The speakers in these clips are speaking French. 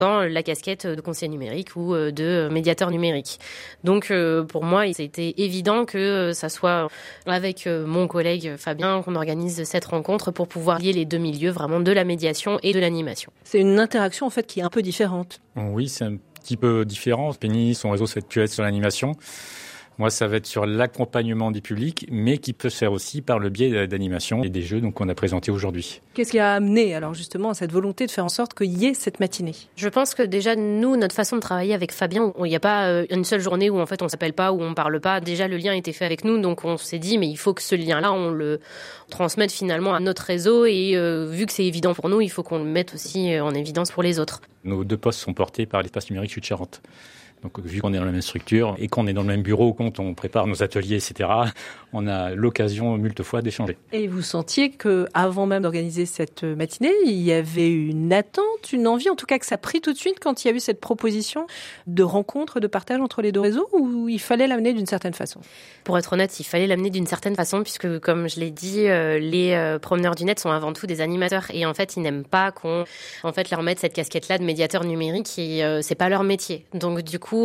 dans la casquette de conseiller numérique ou de médiateur numérique. Donc pour moi, il a été évident que ça soit avec mon collègue Fabien qu'on organise cette rencontre pour pouvoir lier les deux milieux vraiment de la médiation et de l'animation. C'est une interaction en fait qui est un peu différente. Oui, c'est un petit peu différent. Penny, son réseau, ça va être plus être sur l'animation. Moi, ça va être sur l'accompagnement des publics, mais qui peut se faire aussi par le biais d'animation et des jeux qu'on a présentés aujourd'hui. Qu'est-ce qui a amené alors justement à cette volonté de faire en sorte qu'il y ait cette matinée ? Je pense que déjà, nous, notre façon de travailler avec Fabien, il n'y a pas une seule journée où en fait on s'appelle pas, où on parle pas. Déjà, le lien a été fait avec nous, donc on s'est dit, mais il faut que ce lien-là, on le transmette finalement à notre réseau et vu que c'est évident pour nous, il faut qu'on le mette aussi en évidence pour les autres. Nos 2 postes sont portés par l'espace numérique Sud-Charente. Donc, vu qu'on est dans la même structure et qu'on est dans le même bureau quand on prépare nos ateliers, etc., on a l'occasion multiples fois d'échanger. Et vous sentiez qu'avant même d'organiser cette matinée, il y avait une attente, une envie, en tout cas que ça a pris tout de suite quand il y a eu cette proposition de rencontre, de partage entre les deux réseaux, ou il fallait l'amener d'une certaine façon ? Pour être honnête, il fallait l'amener d'une certaine façon puisque, comme je l'ai dit, les promeneurs du net sont avant tout des animateurs et en fait, ils n'aiment pas qu'on leur mette cette casquette-là de médiateur numérique et c'est pas leur métier. Donc du coup,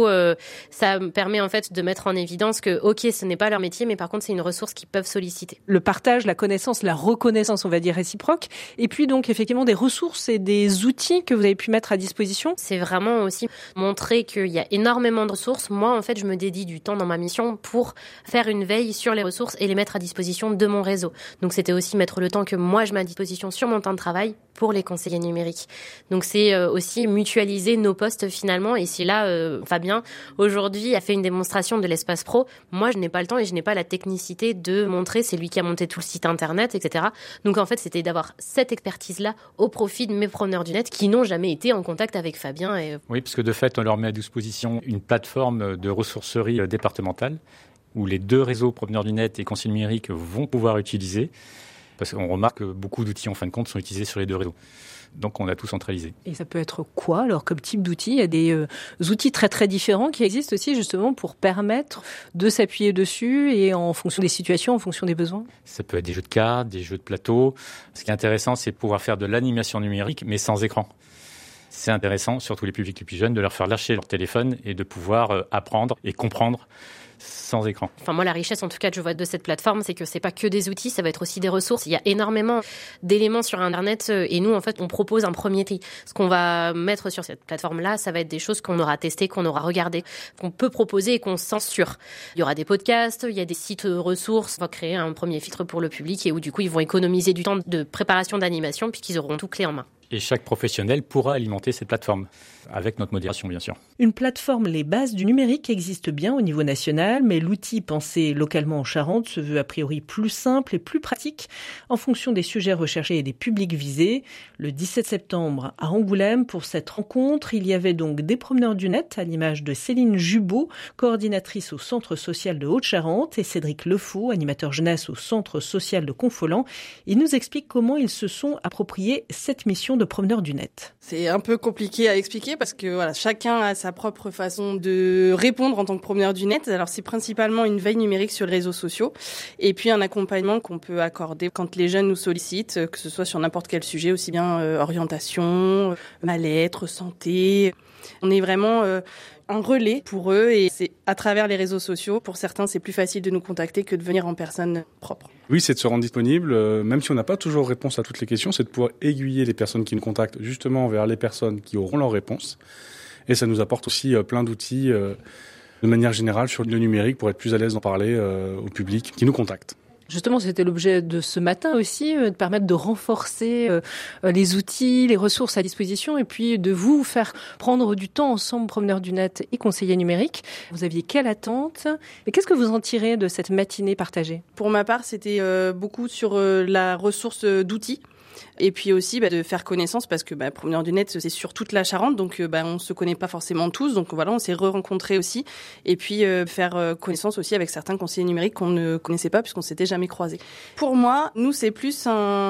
ça permet en fait de mettre en évidence que, ok, ce n'est pas leur métier, mais par contre, c'est une ressource qu'ils peuvent solliciter. Le partage, la connaissance, la reconnaissance, on va dire réciproque, et puis donc effectivement des ressources et des outils que vous avez pu mettre à disposition. C'est vraiment aussi montrer qu'il y a énormément de ressources. Moi, en fait, je me dédie du temps dans ma mission pour faire une veille sur les ressources et les mettre à disposition de mon réseau. Donc, c'était aussi mettre le temps que moi, je mets à disposition sur mon temps de travail pour les conseillers numériques. Donc, c'est aussi mutualiser nos postes finalement. Et c'est là, Fabien, aujourd'hui, a fait une démonstration de l'espace pro. Moi, je n'ai pas le temps et je n'ai pas la technicité de montrer. C'est lui qui a monté tout le site internet, etc. Donc, en fait, c'était d'avoir cette expertise-là au profit de mes promeneurs du net qui n'ont jamais été en contact avec Fabien. Oui, parce que de fait, on leur met à disposition une plateforme de ressourcerie départementale où les 2 réseaux promeneurs du net et conseillers numériques vont pouvoir utiliser. Parce qu'on remarque que beaucoup d'outils, en fin de compte, sont utilisés sur les 2 réseaux. Donc, on a tout centralisé. Et ça peut être quoi, alors, comme type d'outils ? Il y a des outils très, très différents qui existent aussi, justement, pour permettre de s'appuyer dessus et en fonction des situations, en fonction des besoins. Ça peut être des jeux de cartes, des jeux de plateau. Ce qui est intéressant, c'est de pouvoir faire de l'animation numérique, mais sans écran. C'est intéressant, surtout les publics les plus jeunes, de leur faire lâcher leur téléphone et de pouvoir apprendre et comprendre sans écran. Enfin, moi, la richesse, en tout cas, que je vois de cette plateforme, c'est que c'est pas que des outils, ça va être aussi des ressources. Il y a énormément d'éléments sur Internet et nous, en fait, on propose un premier tri. Ce qu'on va mettre sur cette plateforme-là, ça va être des choses qu'on aura testées, qu'on aura regardées, qu'on peut proposer et qu'on censure. Il y aura des podcasts, il y a des sites ressources. On va créer un premier filtre pour le public et où, du coup, ils vont économiser du temps de préparation d'animation puisqu'ils auront tout clé en main. Et chaque professionnel pourra alimenter cette plateforme, avec notre modération bien sûr. Une plateforme Les Bases du numérique existe bien au niveau national, mais l'outil pensé localement en Charente se veut a priori plus simple et plus pratique en fonction des sujets recherchés et des publics visés. Le 17 septembre à Angoulême, pour cette rencontre, il y avait donc des promeneurs du net, à l'image de Céline Jubot, coordinatrice au Centre social de Haute-Charente, et Cédric Lefaux, animateur jeunesse au Centre social de Confolens. Ils nous expliquent comment ils se sont appropriés cette mission de promeneurs du net. C'est un peu compliqué à expliquer parce que voilà, chacun a sa propre façon de répondre en tant que promeneur du net. Alors c'est principalement une veille numérique sur les réseaux sociaux et puis un accompagnement qu'on peut accorder quand les jeunes nous sollicitent, que ce soit sur n'importe quel sujet, aussi bien orientation, mal-être, santé. On est vraiment un relais pour eux et c'est à travers les réseaux sociaux. Pour certains, c'est plus facile de nous contacter que de venir en personne propre. Oui, c'est de se rendre disponible, même si on n'a pas toujours réponse à toutes les questions, c'est de pouvoir aiguiller les personnes qui nous contactent justement vers les personnes qui auront leurs réponses. Et ça nous apporte aussi plein d'outils de manière générale sur le numérique pour être plus à l'aise d'en parler au public qui nous contacte. Justement, c'était l'objet de ce matin aussi, de permettre de renforcer les outils, les ressources à disposition et puis de vous faire prendre du temps ensemble, promeneurs du net et conseillers numériques. Vous aviez quelle attente ? Et qu'est-ce que vous en tirez de cette matinée partagée ? Pour ma part, c'était beaucoup sur la ressource d'outils. Et puis aussi de faire connaissance parce que promeneurs du net c'est sur toute la Charente donc on se connaît pas forcément tous donc voilà on s'est re-rencontrés aussi et puis faire connaissance aussi avec certains conseillers numériques qu'on ne connaissait pas puisqu'on s'était jamais croisés. Pour moi, nous c'est plus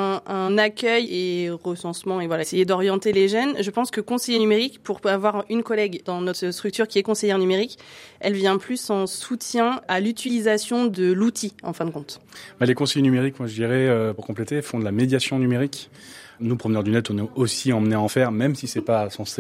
un accueil et recensement et voilà essayer d'orienter les jeunes. Je pense que conseiller numérique pour avoir une collègue dans notre structure qui est conseillère numérique, elle vient plus en soutien à l'utilisation de l'outil en fin de compte. Les conseillers numériques, moi je dirais pour compléter, font de la médiation numérique. Nous, promeneurs du net, on est aussi emmenés à en faire, même si c'est pas censé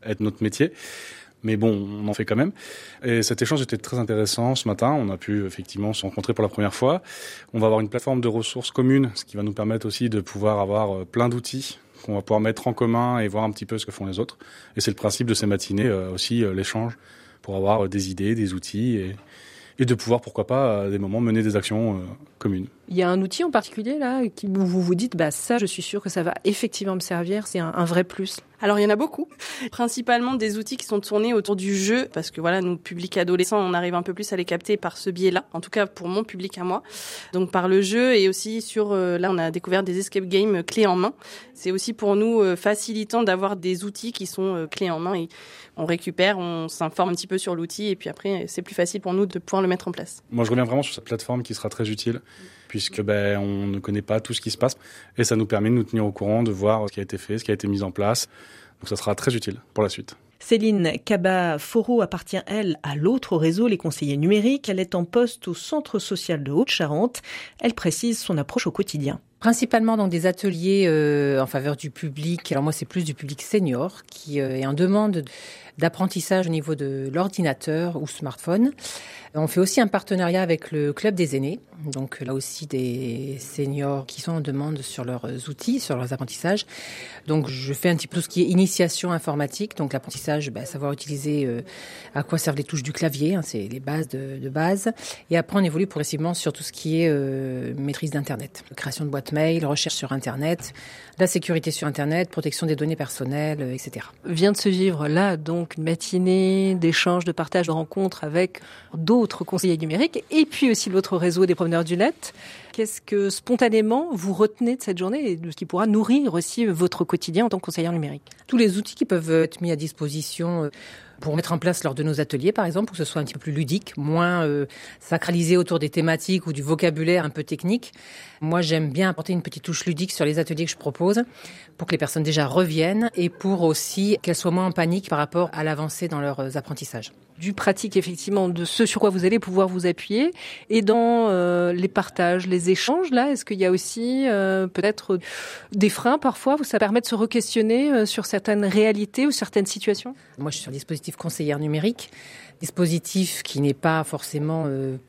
être notre métier. Mais bon, on en fait quand même. Et cet échange était très intéressant ce matin. On a pu effectivement se rencontrer pour la première fois. On va avoir une plateforme de ressources communes, ce qui va nous permettre aussi de pouvoir avoir plein d'outils qu'on va pouvoir mettre en commun et voir un petit peu ce que font les autres. Et c'est le principe de ces matinées, aussi l'échange, pour avoir des idées, des outils et de pouvoir, pourquoi pas, à des moments mener des actions communes. Il y a un outil en particulier là où vous vous dites ça, je suis sûr que ça va effectivement me servir, c'est un vrai plus. Alors il y en a beaucoup, principalement des outils qui sont tournés autour du jeu, parce que voilà, nous, public adolescent, on arrive un peu plus à les capter par ce biais-là, en tout cas pour mon public à moi, donc par le jeu et aussi sur, là on a découvert des escape games clés en main. C'est aussi pour nous facilitant d'avoir des outils qui sont clés en main et on récupère, on s'informe un petit peu sur l'outil et puis après c'est plus facile pour nous de pouvoir le mettre en place. Moi je reviens vraiment sur cette plateforme qui sera très utile, puisque on ne connaît pas tout ce qui se passe et ça nous permet de nous tenir au courant, de voir ce qui a été fait, ce qui a été mis en place. Donc ça sera très utile pour la suite. Céline Cabat-Faureau appartient, elle, à l'autre réseau, les conseillers numériques. Elle est en poste au Centre social de Haute-Charente. Elle précise son approche au quotidien. Principalement donc des ateliers en faveur du public. Alors moi c'est plus du public senior qui est en demande d'apprentissage au niveau de l'ordinateur ou smartphone. On fait aussi un partenariat avec le Club des aînés, donc là aussi des seniors qui sont en demande sur leurs outils, sur leurs apprentissages. Donc je fais un petit peu tout ce qui est initiation informatique, donc l'apprentissage, savoir utiliser à quoi servent les touches du clavier, c'est les bases de base. Et après on évolue progressivement sur tout ce qui est maîtrise d'Internet, création de boîtes mail, recherche sur Internet, la sécurité sur Internet, protection des données personnelles, etc. Vient de se vivre là donc une matinée d'échange, de partage, de rencontres avec d'autres conseillers numériques et puis aussi l'autre réseau des promeneurs du net. Qu'est-ce que spontanément vous retenez de cette journée et de ce qui pourra nourrir aussi votre quotidien en tant que conseillère numérique? Tous les outils qui peuvent être mis à disposition pour mettre en place lors de nos ateliers, par exemple, pour que ce soit un petit peu plus ludique, moins sacralisé autour des thématiques ou du vocabulaire un peu technique. Moi, j'aime bien apporter une petite touche ludique sur les ateliers que je propose pour que les personnes déjà reviennent et pour aussi qu'elles soient moins en panique par rapport à l'avancée dans leurs apprentissages. Du pratique, effectivement, de ce sur quoi vous allez pouvoir vous appuyer. Et dans les partages, les échanges, là, est-ce qu'il y a aussi peut-être des freins parfois où ça permet de se re-questionner sur certaines réalités ou certaines situations? Moi, je suis sur le dispositif conseillère numérique, dispositif qui n'est pas forcément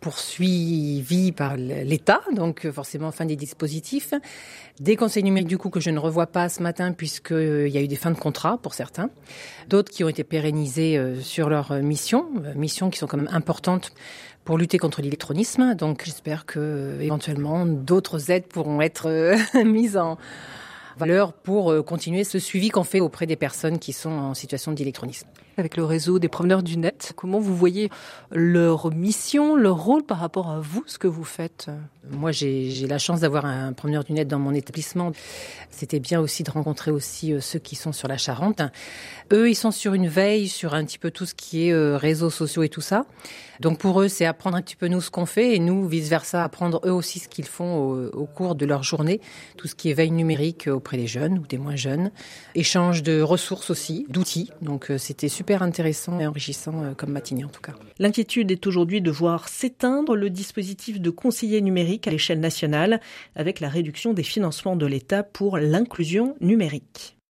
poursuivi par l'État, donc forcément fin des dispositifs. Des conseils numériques du coup que je ne revois pas ce matin puisqu'il y a eu des fins de contrat pour certains. D'autres qui ont été pérennisés sur leur missions qui sont quand même importantes pour lutter contre l'électronisme. Donc j'espère que éventuellement d'autres aides pourront être mises en valeur pour continuer ce suivi qu'on fait auprès des personnes qui sont en situation d'électronisme. Avec le réseau des promeneurs du net, comment vous voyez leur mission, leur rôle par rapport à vous, ce que vous faites? Moi, j'ai la chance d'avoir un promeneur du net dans mon établissement. C'était bien aussi de rencontrer aussi ceux qui sont sur la Charente. Eux, ils sont sur une veille sur un petit peu tout ce qui est réseaux sociaux et tout ça. Donc pour eux, c'est apprendre un petit peu nous ce qu'on fait et nous, vice-versa, apprendre eux aussi ce qu'ils font au cours de leur journée. Tout ce qui est veille numérique auprès des jeunes ou des moins jeunes. Échange de ressources aussi, d'outils. Donc c'était super intéressant et enrichissant comme matinée en tout cas. L'inquiétude est aujourd'hui de voir s'éteindre le dispositif de conseiller numérique à l'échelle nationale avec la réduction des financements de l'État pour l'inclusion numérique.